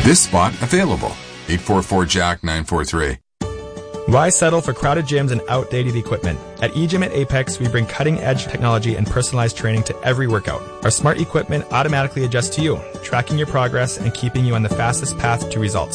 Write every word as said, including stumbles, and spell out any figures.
This spot available. eight four four Jack nine four three. Why settle for crowded gyms and outdated equipment? At eGym at Apex, we bring cutting-edge technology and personalized training to every workout. Our smart equipment automatically adjusts to you, tracking your progress and keeping you on the fastest path to results.